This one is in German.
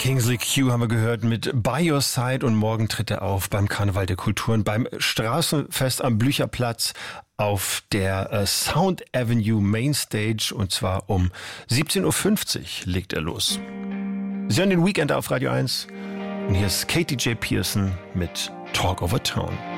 Kingsley Q haben wir gehört mit By Your Side und morgen tritt er auf beim Karneval der Kulturen, beim Straßenfest am Blücherplatz auf der Sound Avenue Mainstage und zwar um 17.50 Uhr legt er los. Sie hören den Weekender auf Radio 1 und hier ist Katie J. Pearson mit Talk Over Town.